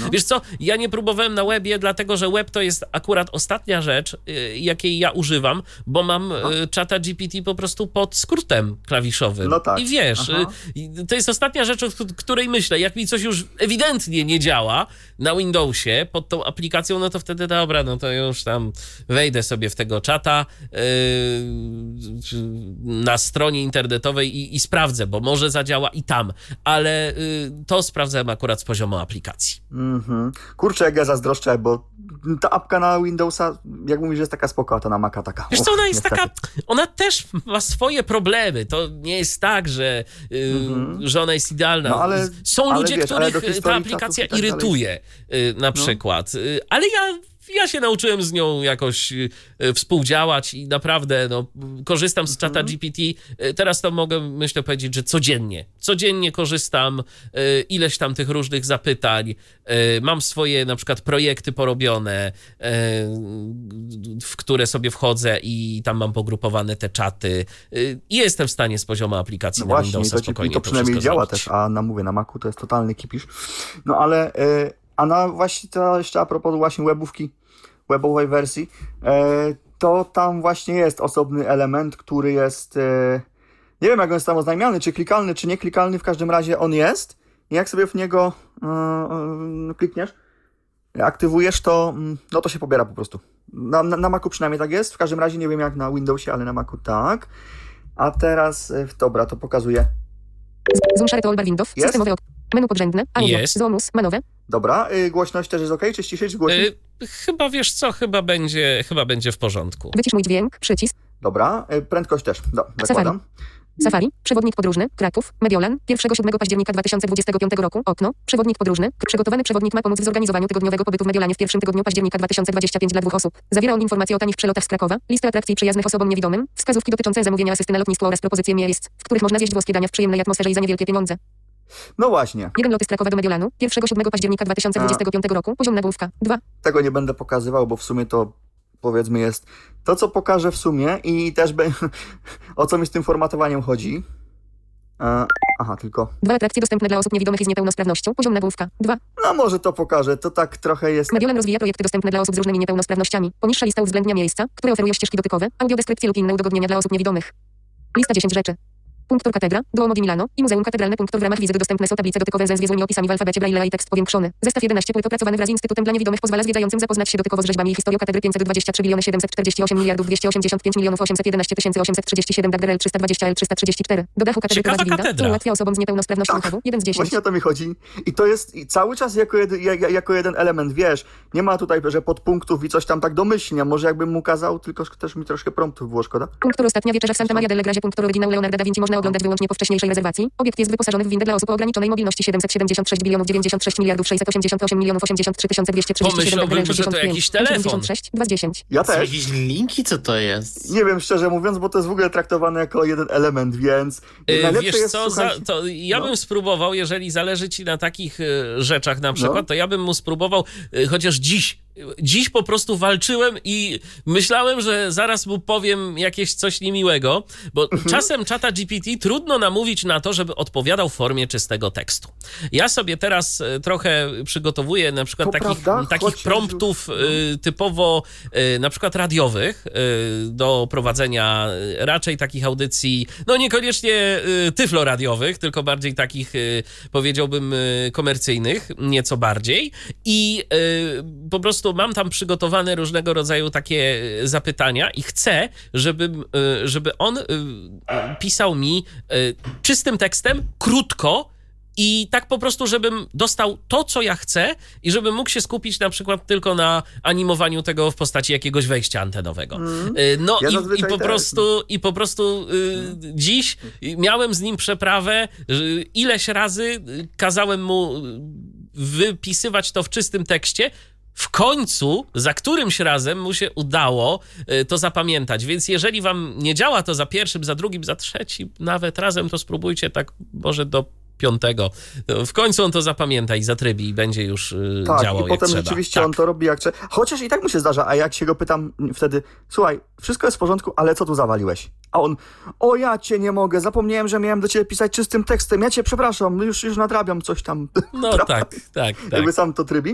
Wiesz co, ja nie próbowałem na webie, dlatego że web to jest akurat ostatnia rzecz, jakiej ja używam, bo mam czata GPT po prostu pod skrótem klawiszowym. No tak. I wiesz, to jest ostatnia rzecz, o której myślę. Jak mi coś już ewidentnie nie działa na Windowsie pod tą aplikacją, no to wtedy dobra, no to już tam wejdę sobie w tego czata na stronie internetowej i sprawdzę, bo może zadziała i tam, ale to sprawdzałem akurat z poziomu aplikacji. Kurczę, jak ja zazdroszczę, bo ta apka na Windowsa, jak mówisz, jest taka spoko, a to na Maca taka. Wiesz co, ona jest taka, ona też ma swoje problemy. To nie jest tak, że ona jest idealna. No, ale, są ludzie, wiesz, których ta aplikacja tak irytuje na przykład. Ale ja się nauczyłem z nią jakoś współdziałać i naprawdę korzystam z czata GPT. Teraz to mogę, myślę, powiedzieć, że codziennie korzystam, ileś tam tych różnych zapytań. Mam swoje na przykład projekty porobione, w które sobie wchodzę i tam mam pogrupowane te czaty. I jestem w stanie z poziomu aplikacji na Windowsa spokojnie to przynajmniej działa zrobić. też, a na Macu to jest totalny kipisz. No ale... A na właśnie to jeszcze a propos właśnie webowej wersji, to tam właśnie jest osobny element, który jest, nie wiem jak on jest tam oznajmiany, czy klikalny, czy nieklikalny, w każdym razie on jest. I jak sobie w niego klikniesz, aktywujesz, to się pobiera po prostu. Na Macu przynajmniej tak jest, w każdym razie nie wiem jak na Windowsie, ale na Macu tak. A teraz, dobra, to pokazuję. Zoom Share Toolbar Windows, systemowe menu podrzędne, jest. Zomus, manowe. Dobra, głośność też jest ok? Czy ściszyć, czy głośniej? Chyba wiesz co, chyba będzie w porządku. Wycisz mój dźwięk, przycisk. Dobra, prędkość też. Zakładam. Safari, przewodnik podróżny, Kraków, Mediolan, 1-7 października 2025 roku, okno, przewodnik podróżny, przygotowany przewodnik ma pomóc w zorganizowaniu tygodniowego pobytu w Mediolanie w pierwszym tygodniu października 2025 dla 2 osób. Zawiera on informacje o tanich przelotach z Krakowa, listę atrakcji przyjaznych osobom niewidomym, wskazówki dotyczące zamówienia asysty na lotnisku oraz propozycje miejsc, w których można zjeść włoskie dania w przyjemnej atmosferze i za niewielkie pieniądze. No właśnie. 1 loty z Krakowa do Mediolanu, 1-7 października 2025 roku, poziom nagłówka, 2. Tego nie będę pokazywał, bo w sumie to powiedzmy jest to, co pokażę w sumie i też o co mi z tym formatowaniem chodzi. Tylko... 2 atrakcje dostępne dla osób niewidomych i z niepełnosprawnością, poziom nagłówka, 2. No może to pokażę, to tak trochę jest... Mediolan rozwija projekty dostępne dla osób z różnymi niepełnosprawnościami. Poniższa lista uwzględnia miejsca, które oferują ścieżki dotykowe, audiodeskrypcje lub inne udogodnienia dla osób niewidomych. Lista 10 rzeczy. Punktur Katedra, Duomo di Milano i Muzeum Katedralne. W ramach wizyty dostępne są tablice dotykowe ze zwiezłymi opisami w alfabecie Braille'a i tekst powiększony. Zestaw 11 płyt opracowany wraz z Instytutem dla Niewidomych pozwala zwiedzającym zapoznać się dotykowo z rzeźbami i historią katedry. 523 748 285 811 837 DAGDRL 320 L 334. Do dachu katedry prowadzi winda, która ułatwia osobom z niepełnosprawnością ruchową. 1 z 10. Właśnie o to mi chodzi. I to jest cały czas jako jeden element, wiesz. Nie ma tutaj, że podpunktów i coś tam tak domyślnie. Może jakbym mu kazał, tylko też mi troszkę promptów było, szkoda. Punktur Ostatnia wieczerza w Santa Maria delle Grazie. Punktur Oryginał Leonarda da Vinci można oglądać wyłącznie po wcześniejszej rezerwacji. Obiekt jest wyposażony w windę dla osób o ograniczonej mobilności. 776 bilionów 96 miliardów 688 milionów 83 237 Pomyślałbym, że to jakiś telefon. 76, 2 z 10. Ja też. Jakieś linki, co to jest? Nie wiem, szczerze mówiąc, bo to jest w ogóle traktowane jako jeden element, więc... Wiesz jest, co, ja bym spróbował, jeżeli zależy ci na takich rzeczach na przykład, to ja bym mu spróbował, chociaż dziś po prostu walczyłem i myślałem, że zaraz mu powiem jakieś coś niemiłego, bo czasem czata GPT trudno namówić na to, żeby odpowiadał w formie czystego tekstu. Ja sobie teraz trochę przygotowuję na przykład takich promptów typowo na przykład radiowych do prowadzenia raczej takich audycji, no niekoniecznie tyfloradiowych, tylko bardziej takich powiedziałbym komercyjnych, nieco bardziej i po prostu mam tam przygotowane różnego rodzaju takie zapytania i chcę, żeby on pisał mi czystym tekstem, krótko i tak po prostu, żebym dostał to, co ja chcę i żebym mógł się skupić na przykład tylko na animowaniu tego w postaci jakiegoś wejścia antenowego. No ja i po prostu dziś miałem z nim przeprawę, ileś razy kazałem mu wypisywać to w czystym tekście. W końcu, za którymś razem mu się udało to zapamiętać, więc jeżeli wam nie działa to za pierwszym, za drugim, za trzecim nawet razem, to spróbujcie tak może do 5. W końcu on to zapamięta i zatrybi i będzie już działał i jak potem trzeba. rzeczywiście on to robi jak trzeba. Chociaż i tak mu się zdarza, a jak się go pytam wtedy, słuchaj, wszystko jest w porządku, ale co tu zawaliłeś? A on, ja cię nie mogę, zapomniałem, że miałem do ciebie pisać czystym tekstem, ja cię przepraszam, już nadrabiam coś tam. No tak. Jakby sam to trybi.